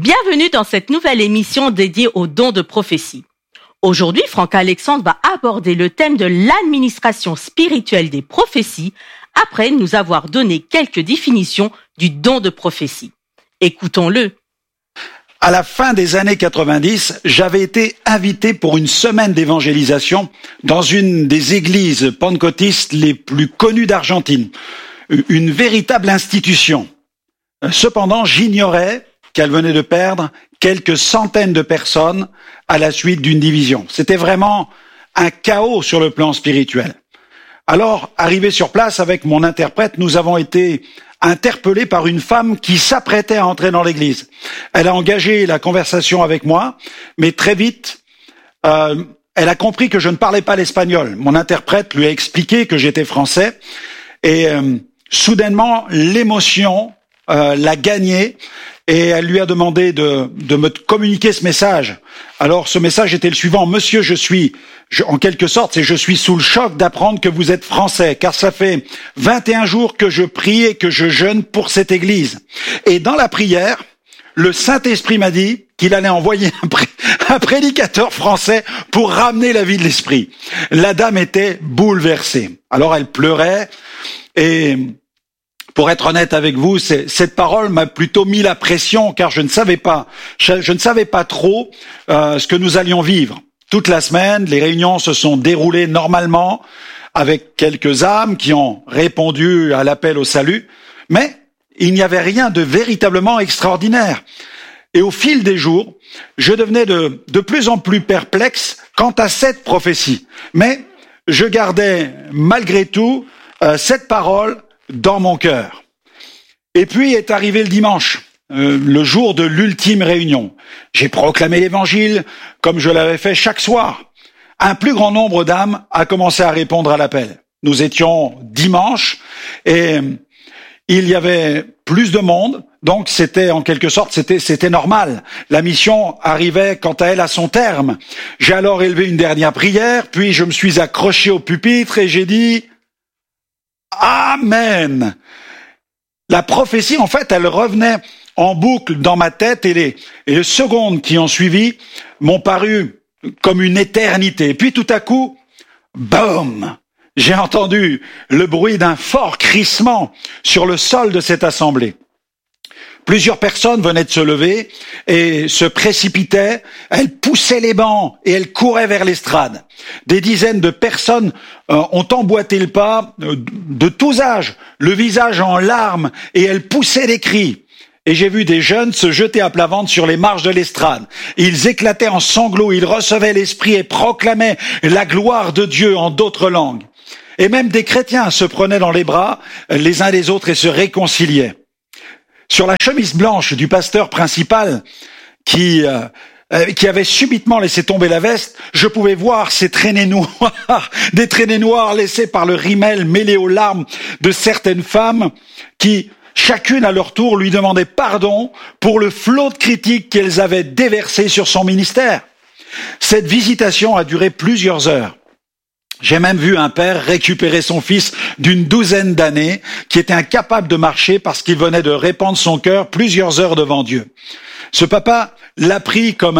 Bienvenue dans cette nouvelle émission dédiée aux dons de prophétie. Aujourd'hui, Franck Alexandre va aborder le thème de l'administration spirituelle des prophéties après nous avoir donné quelques définitions du don de prophétie. Écoutons-le. À la fin des années 90, j'avais été invité pour une semaine d'évangélisation dans une des églises pentecôtistes les plus connues d'Argentine. Une véritable institution. Cependant, j'ignorais qu'elle venait de perdre quelques centaines de personnes à la suite d'une division. C'était vraiment un chaos sur le plan spirituel. Alors, arrivé sur place avec mon interprète, nous avons été interpellés par une femme qui s'apprêtait à entrer dans l'église. Elle a engagé la conversation avec moi, mais très vite, elle a compris que je ne parlais pas l'espagnol. Mon interprète lui a expliqué que j'étais français et soudainement, l'émotion l'a gagnée et elle lui a demandé de me communiquer ce message. Alors, ce message était le suivant. Monsieur, en quelque sorte, je suis sous le choc d'apprendre que vous êtes français, car ça fait 21 jours que je prie et que je jeûne pour cette église. Et dans la prière, le Saint-Esprit m'a dit qu'il allait envoyer un prédicateur français pour ramener la vie de l'esprit. La dame était bouleversée. Alors, elle pleurait et... Pour être honnête avec vous, cette parole m'a plutôt mis la pression car je ne savais pas trop ce que nous allions vivre. Toute la semaine, les réunions se sont déroulées normalement avec quelques âmes qui ont répondu à l'appel au salut, mais il n'y avait rien de véritablement extraordinaire. Et au fil des jours, je devenais de plus en plus perplexe quant à cette prophétie. Mais je gardais malgré tout cette parole dans mon cœur. Et puis est arrivé le dimanche, le jour de l'ultime réunion. J'ai proclamé l'évangile comme je l'avais fait chaque soir. Un plus grand nombre d'âmes a commencé à répondre à l'appel. Nous étions dimanche et il y avait plus de monde, donc c'était en quelque sorte, c'était normal. La mission arrivait quant à elle à son terme. J'ai alors élevé une dernière prière, puis je me suis accroché au pupitre et j'ai dit Amen. La prophétie, en fait, elle revenait en boucle dans ma tête et les secondes qui ont suivi m'ont paru comme une éternité. Et puis tout à coup, boum, j'ai entendu le bruit d'un fort crissement sur le sol de cette assemblée. Plusieurs personnes venaient de se lever et se précipitaient, elles poussaient les bancs et elles couraient vers l'estrade. Des dizaines de personnes ont emboîté le pas de tous âges, le visage en larmes, et elles poussaient des cris. Et j'ai vu des jeunes se jeter à plat ventre sur les marches de l'estrade. Ils éclataient en sanglots, ils recevaient l'esprit et proclamaient la gloire de Dieu en d'autres langues. Et même des chrétiens se prenaient dans les bras les uns les autres et se réconciliaient. Sur la chemise blanche du pasteur principal qui avait subitement laissé tomber la veste, je pouvais voir ces traînées noires, des traînées noires laissées par le rimel mêlé aux larmes de certaines femmes qui, chacune à leur tour, lui demandaient pardon pour le flot de critiques qu'elles avaient déversé sur son ministère. Cette visitation a duré plusieurs heures. J'ai même vu un père récupérer son fils d'une douzaine d'années qui était incapable de marcher parce qu'il venait de répandre son cœur plusieurs heures devant Dieu. Ce papa l'a pris comme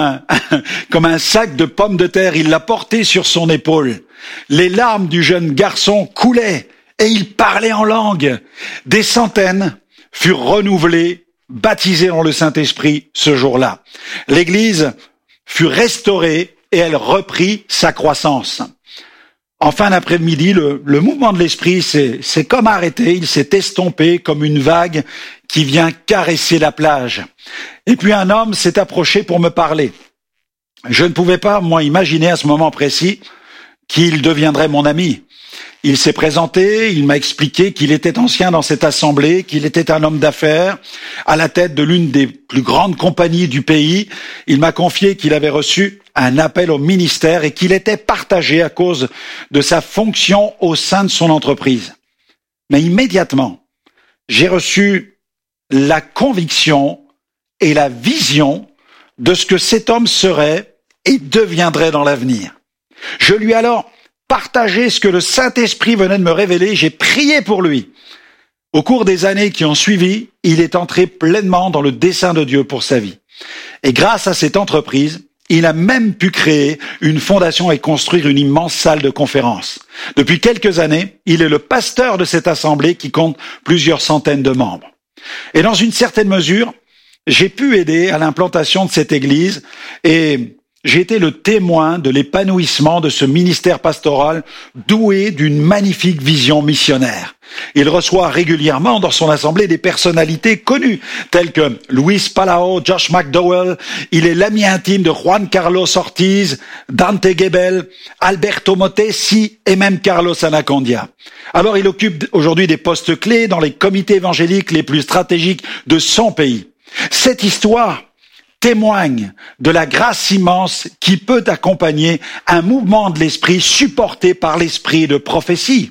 un sac de pommes de terre, il l'a porté sur son épaule. Les larmes du jeune garçon coulaient et il parlait en langue. Des centaines furent renouvelées, baptisées dans le Saint-Esprit ce jour-là. L'Église fut restaurée et elle reprit sa croissance. En fin d'après-midi, le mouvement de l'esprit s'est comme arrêté, il s'est estompé comme une vague qui vient caresser la plage. Et puis un homme s'est approché pour me parler. Je ne pouvais pas, moi, imaginer à ce moment précis qu'il deviendrait mon ami. Il s'est présenté, il m'a expliqué qu'il était ancien dans cette assemblée, qu'il était un homme d'affaires, à la tête de l'une des plus grandes compagnies du pays. Il m'a confié qu'il avait reçu un appel au ministère et qu'il était partagé à cause de sa fonction au sein de son entreprise. Mais immédiatement, j'ai reçu la conviction et la vision de ce que cet homme serait et deviendrait dans l'avenir. Je lui ai alors partagé ce que le Saint-Esprit venait de me révéler, j'ai prié pour lui. Au cours des années qui ont suivi, il est entré pleinement dans le dessein de Dieu pour sa vie. Et grâce à cette entreprise, il a même pu créer une fondation et construire une immense salle de conférence. Depuis quelques années, il est le pasteur de cette assemblée qui compte plusieurs centaines de membres. Et dans une certaine mesure, j'ai pu aider à l'implantation de cette église et j'ai été le témoin de l'épanouissement de ce ministère pastoral doué d'une magnifique vision missionnaire. Il reçoit régulièrement dans son assemblée des personnalités connues, telles que Luis Palau, Josh McDowell. Il est l'ami intime de Juan Carlos Ortiz, Dante Gebel, Alberto Motesi et même Carlos Anacondia. Alors il occupe aujourd'hui des postes clés dans les comités évangéliques les plus stratégiques de son pays. Cette histoire témoigne de la grâce immense qui peut accompagner un mouvement de l'esprit supporté par l'esprit de prophétie.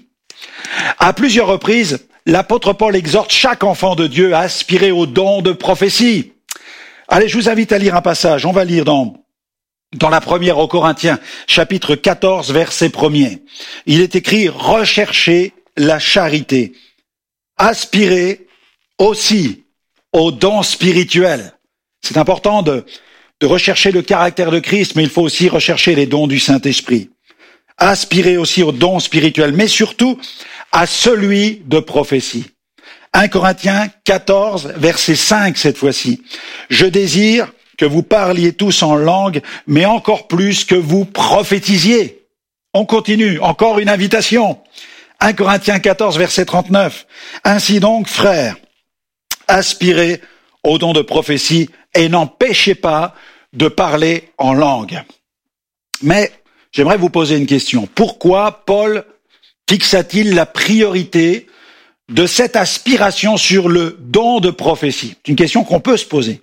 À plusieurs reprises, l'apôtre Paul exhorte chaque enfant de Dieu à aspirer au don de prophétie. Allez, je vous invite à lire un passage. On va lire dans la première aux Corinthiens, chapitre 14, verset 1er. Il est écrit « Recherchez la charité, aspirez aussi au don spirituel ». C'est important de rechercher le caractère de Christ, mais il faut aussi rechercher les dons du Saint-Esprit. Aspirez aussi au don spirituel, mais surtout à celui de prophétie. 1 Corinthiens 14, verset 5 cette fois-ci. « Je désire que vous parliez tous en langue, mais encore plus que vous prophétisiez. » On continue, encore une invitation. 1 Corinthiens 14, verset 39. « Ainsi donc, frères, aspirez au don de prophétie et n'empêchez pas de parler en langue. » Mais j'aimerais vous poser une question. Pourquoi Paul fixa-t-il la priorité de cette aspiration sur le don de prophétie? C'est une question qu'on peut se poser.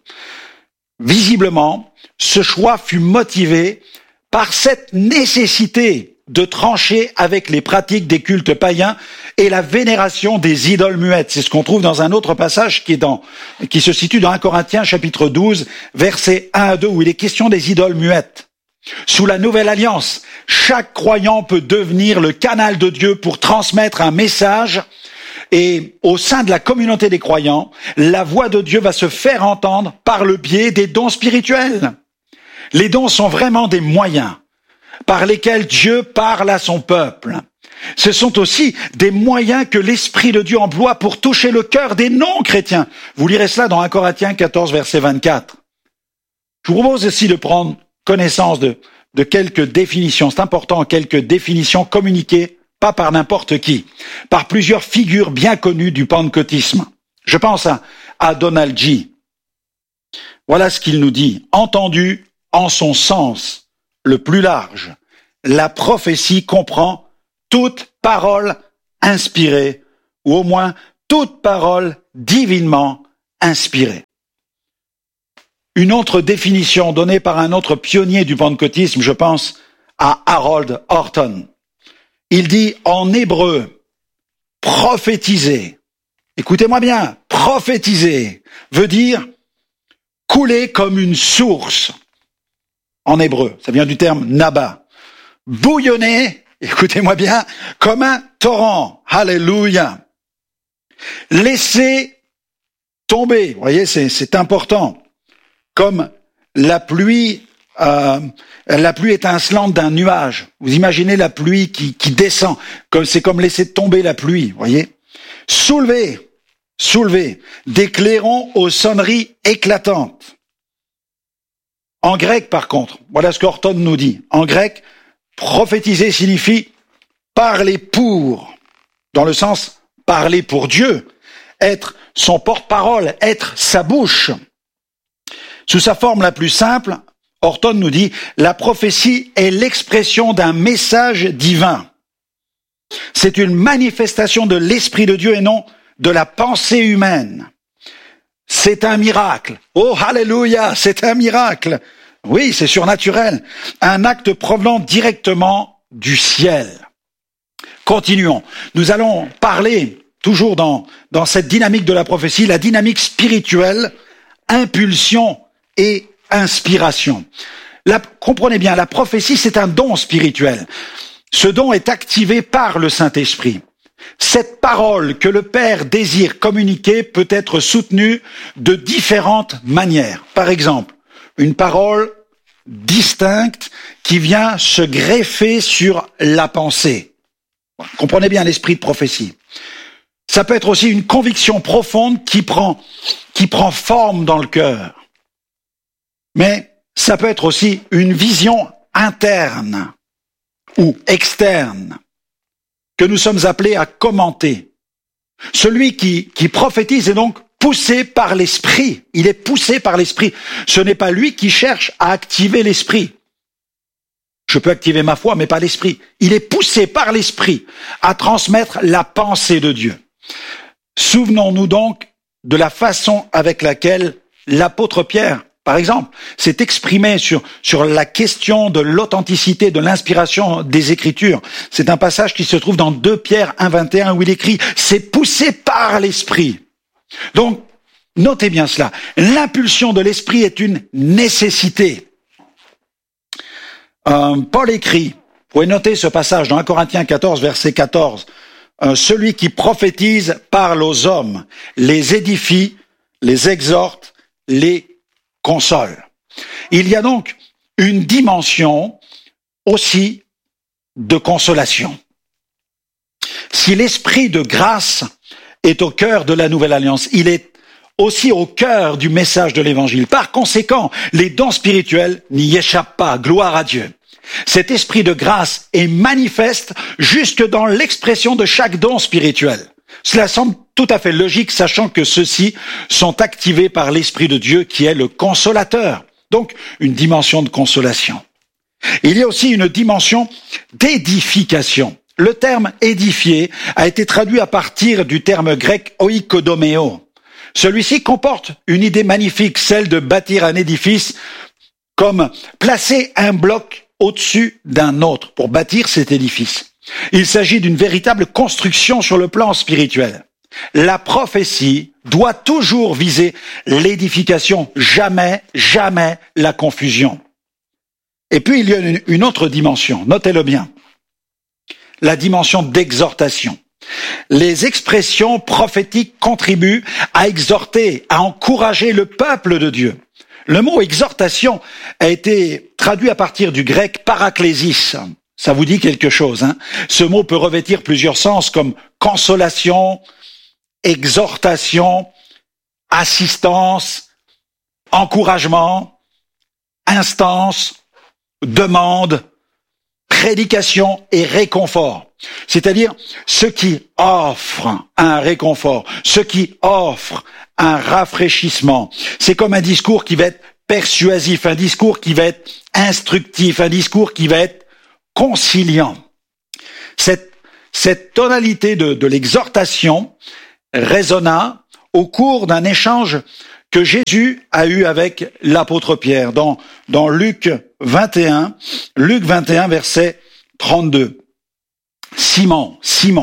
Visiblement, ce choix fut motivé par cette nécessité de trancher avec les pratiques des cultes païens et la vénération des idoles muettes. C'est ce qu'on trouve dans un autre passage qui se situe dans 1 Corinthiens chapitre 12, versets 1 à 2, où il est question des idoles muettes. Sous la nouvelle alliance, chaque croyant peut devenir le canal de Dieu pour transmettre un message, et au sein de la communauté des croyants, la voix de Dieu va se faire entendre par le biais des dons spirituels. Les dons sont vraiment des moyens par lesquels Dieu parle à son peuple. Ce sont aussi des moyens que l'Esprit de Dieu emploie pour toucher le cœur des non-chrétiens. Vous lirez cela dans 1 Corinthiens 14, verset 24. Je vous propose aussi de prendre connaissance de quelques définitions. C'est important, quelques définitions communiquées, pas par n'importe qui, par plusieurs figures bien connues du pentecôtisme. Je pense à Donald G. Voilà ce qu'il nous dit. Entendu en son sens le plus large, la prophétie comprend toute parole inspirée, ou au moins toute parole divinement inspirée. Une autre définition donnée par un autre pionnier du pentecôtisme, je pense à Harold Orton. Il dit en hébreu, prophétiser. Écoutez-moi bien, prophétiser veut dire couler comme une source. En hébreu, ça vient du terme naba. Bouillonner, écoutez-moi bien, comme un torrent. Alléluia. Laisser tomber, vous voyez, c'est important. Comme la pluie étincelante d'un nuage. Vous imaginez la pluie qui descend, c'est comme laisser tomber la pluie, vous voyez. Soulever, des clairons aux sonneries éclatantes. En grec, par contre, voilà ce qu'Orton nous dit. En grec, prophétiser signifie parler pour, dans le sens parler pour Dieu, être son porte-parole, être sa bouche. Sous sa forme la plus simple, Orton nous dit, la prophétie est l'expression d'un message divin. C'est une manifestation de l'Esprit de Dieu et non de la pensée humaine. C'est un miracle. Oh, alléluia, c'est un miracle. Oui, c'est surnaturel. Un acte provenant directement du ciel. Continuons. Nous allons parler, toujours dans cette dynamique de la prophétie, la dynamique spirituelle, impulsion et inspiration. Comprenez bien, la prophétie, c'est un don spirituel. Ce don est activé par le Saint-Esprit. Cette parole que le Père désire communiquer peut être soutenue de différentes manières. Par exemple, une parole distincte qui vient se greffer sur la pensée. Comprenez bien l'esprit de prophétie. Ça peut être aussi une conviction profonde qui prend forme dans le cœur. Mais ça peut être aussi une vision interne ou externe que nous sommes appelés à commenter. Celui qui prophétise est donc poussé par l'esprit. Il est poussé par l'esprit. Ce n'est pas lui qui cherche à activer l'esprit. Je peux activer ma foi, mais pas l'esprit. Il est poussé par l'esprit à transmettre la pensée de Dieu. Souvenons-nous donc de la façon avec laquelle l'apôtre Pierre, par exemple, s'est exprimé sur la question de l'authenticité, de l'inspiration des Écritures. C'est un passage qui se trouve dans 2 Pierre 1,21 où il écrit « C'est poussé par l'esprit ». Donc, notez bien cela. L'impulsion de l'esprit est une nécessité. Paul écrit, vous pouvez noter ce passage dans 1 Corinthiens 14, verset 14, celui qui prophétise parle aux hommes, les édifie, les exhorte, les console. Il y a donc une dimension aussi de consolation. Si l'esprit de grâce est au cœur de la nouvelle alliance, il est aussi au cœur du message de l'évangile. Par conséquent, les dons spirituels n'y échappent pas. Gloire à Dieu. Cet esprit de grâce est manifeste jusque dans l'expression de chaque don spirituel. Cela semble tout à fait logique, sachant que ceux-ci sont activés par l'Esprit de Dieu qui est le consolateur. Donc, une dimension de consolation. Il y a aussi une dimension d'édification. Le terme édifier a été traduit à partir du terme grec oikodomeo. Celui-ci comporte une idée magnifique, celle de bâtir un édifice comme placer un bloc au-dessus d'un autre pour bâtir cet édifice. Il s'agit d'une véritable construction sur le plan spirituel. La prophétie doit toujours viser l'édification, jamais la confusion. Et puis il y a une autre dimension, notez-le bien, la dimension d'exhortation. Les expressions prophétiques contribuent à exhorter, à encourager le peuple de Dieu. Le mot exhortation a été traduit à partir du grec paraklésis. Ça vous dit quelque chose, hein? Ce mot peut revêtir plusieurs sens comme consolation, exhortation, assistance, encouragement, instance, demande, prédication et réconfort. C'est-à-dire ce qui offre un réconfort, ce qui offre un rafraîchissement. C'est comme un discours qui va être persuasif, un discours qui va être instructif, un discours qui va être conciliant. Cette tonalité de l'exhortation résonna au cours d'un échange que Jésus a eu avec l'apôtre Pierre dans Luc 21 verset 32. Simon,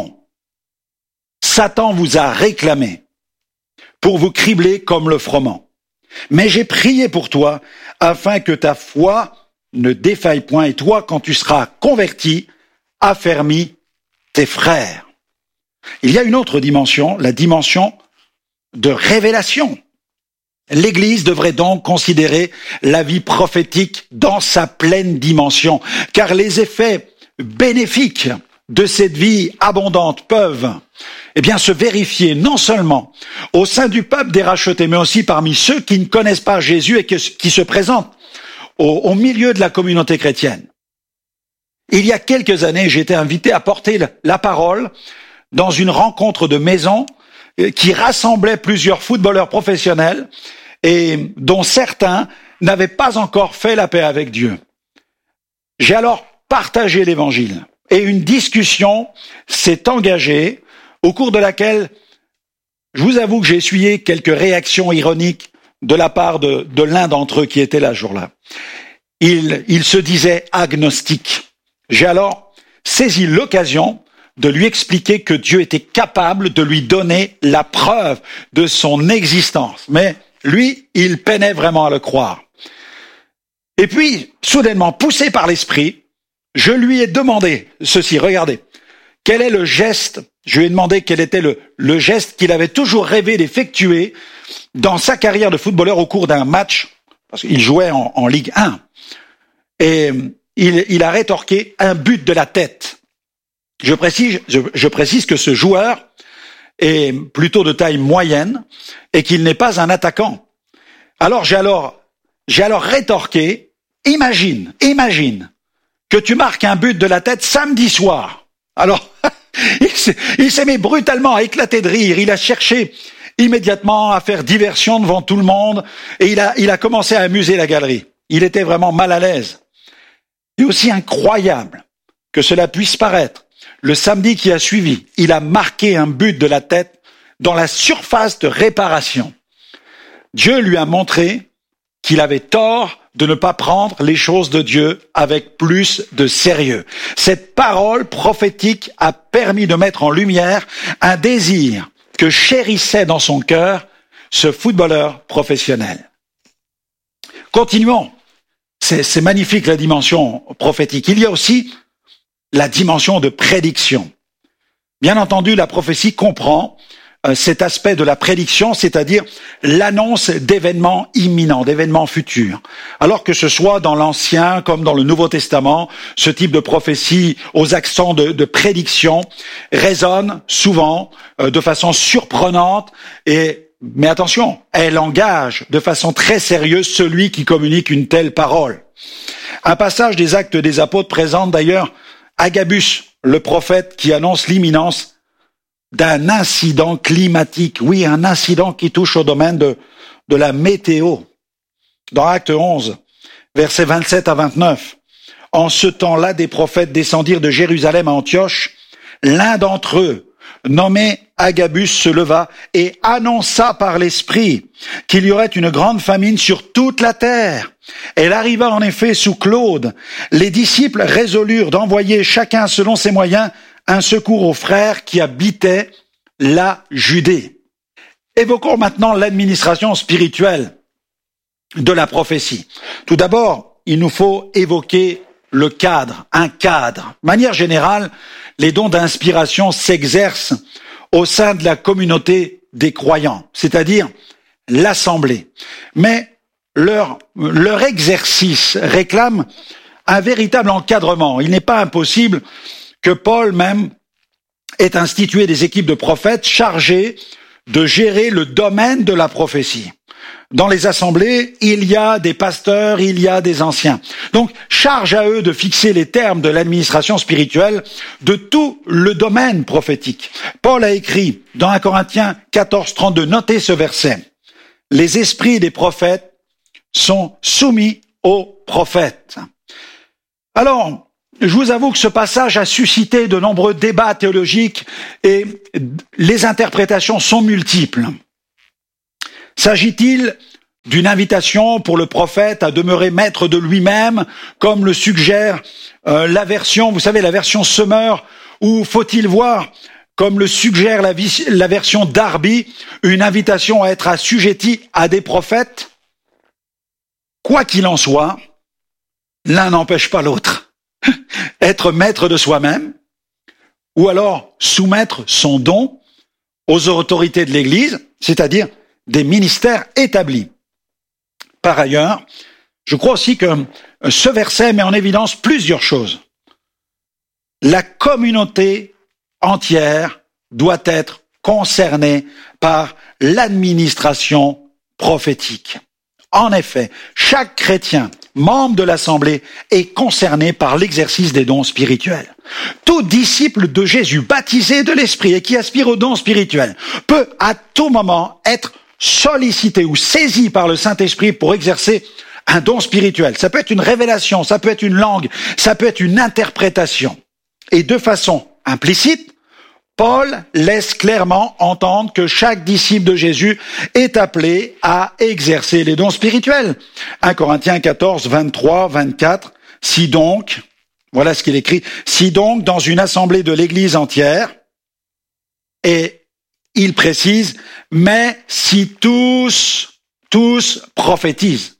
Satan vous a réclamé pour vous cribler comme le froment. Mais j'ai prié pour toi afin que ta foi ne défaille point et toi, quand tu seras converti, affermis tes frères. Il y a une autre dimension, la dimension de révélation. L'Église devrait donc considérer la vie prophétique dans sa pleine dimension, car les effets bénéfiques de cette vie abondante peuvent se vérifier non seulement au sein du peuple des rachetés, mais aussi parmi ceux qui ne connaissent pas Jésus et qui se présentent au milieu de la communauté chrétienne. Il y a quelques années, j'ai été invité à porter la parole dans une rencontre de maison qui rassemblait plusieurs footballeurs professionnels et dont certains n'avaient pas encore fait la paix avec Dieu. J'ai alors partagé l'évangile et une discussion s'est engagée au cours de laquelle je vous avoue que j'ai essuyé quelques réactions ironiques de la part de l'un d'entre eux qui était là ce jour-là. Il se disait agnostique. J'ai alors saisi l'occasion de lui expliquer que Dieu était capable de lui donner la preuve de son existence. Mais lui, il peinait vraiment à le croire. Et puis, soudainement, poussé par l'esprit, je lui ai demandé ceci, regardez, quel est le geste Je lui ai demandé quel était le geste qu'il avait toujours rêvé d'effectuer dans sa carrière de footballeur au cours d'un match, parce qu'il jouait en Ligue 1. Et il a rétorqué un but de la tête. Je précise que ce joueur est plutôt de taille moyenne et qu'il n'est pas un attaquant. Alors j'ai alors rétorqué, imagine que tu marques un but de la tête samedi soir. Alors, il s'est mis brutalement à éclater de rire, il a cherché immédiatement à faire diversion devant tout le monde et il a commencé à amuser la galerie. Il était vraiment mal à l'aise. Et aussi incroyable que cela puisse paraître, le samedi qui a suivi, il a marqué un but de la tête dans la surface de réparation. Dieu lui a montré qu'il avait tort de ne pas prendre les choses de Dieu avec plus de sérieux. Cette parole prophétique a permis de mettre en lumière un désir que chérissait dans son cœur ce footballeur professionnel. Continuons. C'est magnifique la dimension prophétique. Il y a aussi la dimension de prédiction. Bien entendu, la prophétie comprend cet aspect de la prédiction, c'est-à-dire l'annonce d'événements imminents, d'événements futurs. Alors que ce soit dans l'Ancien comme dans le Nouveau Testament, ce type de prophétie aux accents de prédiction résonne souvent de façon surprenante mais attention, elle engage de façon très sérieuse celui qui communique une telle parole. Un passage des Actes des Apôtres présente d'ailleurs Agabus, le prophète qui annonce l'imminence d'un incident climatique. Oui, un incident qui touche au domaine de la météo. Dans Acte 11, versets 27 à 29, en ce temps-là, des prophètes descendirent de Jérusalem à Antioche. L'un d'entre eux, nommé Agabus, se leva et annonça par l'Esprit qu'il y aurait une grande famine sur toute la terre. Elle arriva en effet sous Claude. Les disciples résolurent d'envoyer chacun selon ses moyens un secours aux frères qui habitaient la Judée. Évoquons maintenant l'administration spirituelle de la prophétie. Tout d'abord, il nous faut évoquer le cadre, un cadre. De manière générale, les dons d'inspiration s'exercent au sein de la communauté des croyants, c'est-à-dire l'assemblée. Mais leur exercice réclame un véritable encadrement. Il n'est pas impossible que Paul même ait institué des équipes de prophètes chargées de gérer le domaine de la prophétie. Dans les assemblées, il y a des pasteurs, il y a des anciens. Donc, charge à eux de fixer les termes de l'administration spirituelle de tout le domaine prophétique. Paul a écrit dans 1 Corinthiens 14, 32, notez ce verset. Les esprits des prophètes sont soumis aux prophètes. Alors, je vous avoue que ce passage a suscité de nombreux débats théologiques et les interprétations sont multiples. S'agit-il d'une invitation pour le prophète à demeurer maître de lui-même, comme le suggère la version, vous savez, la version Semeur, ou faut-il voir, comme le suggère la version Darby, une invitation à être assujetti à des prophètes? Quoi qu'il en soit, l'un n'empêche pas l'autre. Être maître de soi-même, ou alors soumettre son don aux autorités de l'Église, c'est-à-dire des ministères établis. Par ailleurs, je crois aussi que ce verset met en évidence plusieurs choses. La communauté entière doit être concernée par l'administration prophétique. En effet, chaque chrétien, membre de l'Assemblée, est concerné par l'exercice des dons spirituels. Tout disciple de Jésus, baptisé de l'Esprit et qui aspire aux dons spirituels, peut à tout moment être sollicité ou saisi par le Saint-Esprit pour exercer un don spirituel. Ça peut être une révélation, ça peut être une langue, ça peut être une interprétation. Et de façon implicite, Paul laisse clairement entendre que chaque disciple de Jésus est appelé à exercer les dons spirituels. 1 Corinthiens 14, 23, 24, si donc, voilà ce qu'il écrit, si donc dans une assemblée de l'Église entière, et il précise, mais si tous prophétisent.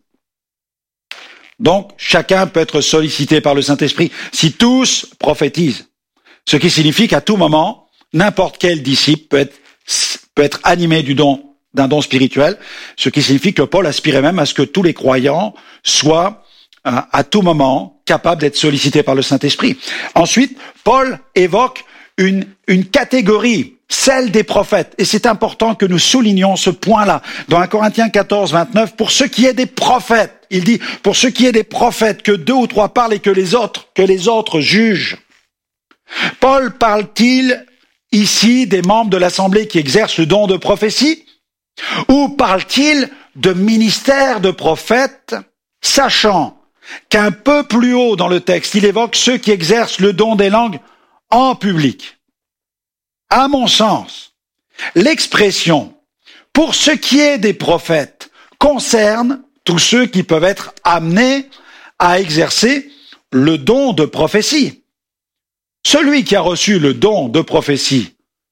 Donc, chacun peut être sollicité par le Saint-Esprit si tous prophétisent. Ce qui signifie qu'à tout moment, n'importe quel disciple peut être animé d'un don spirituel, ce qui signifie que Paul aspirait même à ce que tous les croyants soient à tout moment capables d'être sollicités par le Saint-Esprit. Ensuite, Paul évoque une catégorie, celle des prophètes. Et c'est important que nous soulignions ce point-là. Dans 1 Corinthiens 14, 29, pour ce qui est des prophètes, il dit, pour ce qui est des prophètes, que 2 ou 3 parlent et que les autres jugent. Paul parle-t-il ici des membres de l'Assemblée qui exercent le don de prophétie? Ou parle-t-il de ministère de prophètes, sachant qu'un peu plus haut dans le texte, il évoque ceux qui exercent le don des langues en public? À mon sens, l'expression « pour ce qui est des prophètes » concerne tous ceux qui peuvent être amenés à exercer le don de prophétie. Celui qui a reçu le don de prophétie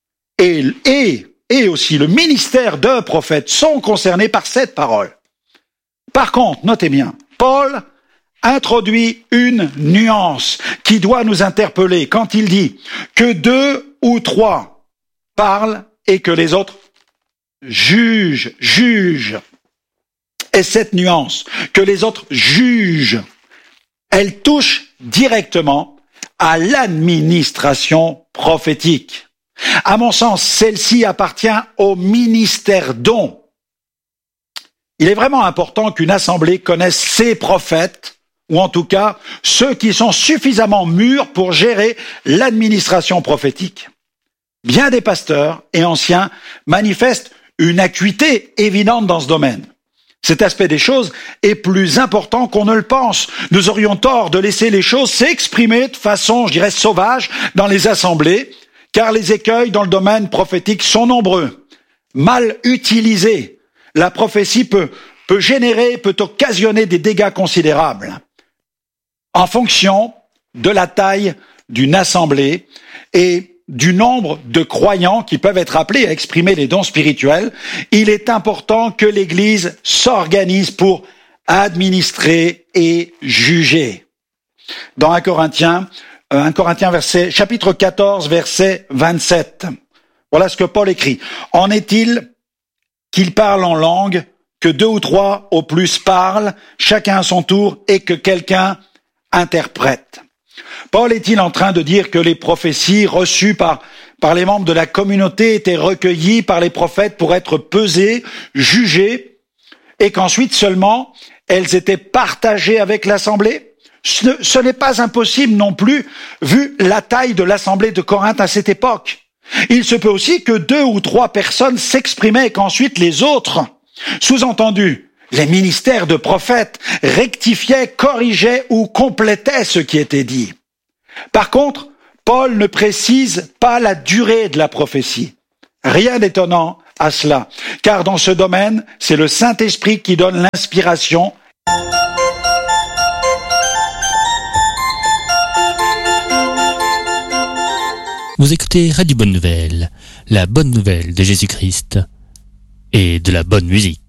et aussi le ministère de prophète sont concernés par cette parole. Par contre, notez bien, Paul introduit une nuance qui doit nous interpeller quand il dit que 2 ou 3 parlent et que les autres jugent. Et cette nuance, que les autres jugent, elle touche directement à l'administration prophétique. À mon sens, celle-ci appartient au ministère don. Il est vraiment important qu'une assemblée connaisse ses prophètes, ou en tout cas ceux qui sont suffisamment mûrs pour gérer l'administration prophétique. Bien des pasteurs et anciens manifestent une acuité évidente dans ce domaine. Cet aspect des choses est plus important qu'on ne le pense. Nous aurions tort de laisser les choses s'exprimer de façon, je dirais, sauvage dans les assemblées, car les écueils dans le domaine prophétique sont nombreux. Mal utilisés, la prophétie peut occasionner des dégâts considérables. En fonction de la taille d'une assemblée et du nombre de croyants qui peuvent être appelés à exprimer les dons spirituels, il est important que l'Église s'organise pour administrer et juger. Dans 1 Corinthiens chapitre 14, verset 27, voilà ce que Paul écrit. En est-il qu'il parle en langue, que 2 ou 3 au plus parlent, chacun à son tour, et que quelqu'un interprète? Paul est-il en train de dire que les prophéties reçues par les membres de la communauté étaient recueillies par les prophètes pour être pesées, jugées, et qu'ensuite seulement elles étaient partagées avec l'assemblée? Ce n'est pas impossible non plus, vu la taille de l'assemblée de Corinthe à cette époque. Il se peut aussi que 2 ou 3 personnes s'exprimaient et qu'ensuite les autres, sous-entendu, les ministères de prophètes, rectifiaient, corrigeaient ou complétaient ce qui était dit. Par contre, Paul ne précise pas la durée de la prophétie. Rien d'étonnant à cela, car dans ce domaine, c'est le Saint-Esprit qui donne l'inspiration. Vous écoutez Radio Bonne Nouvelle, la bonne nouvelle de Jésus-Christ et de la bonne musique.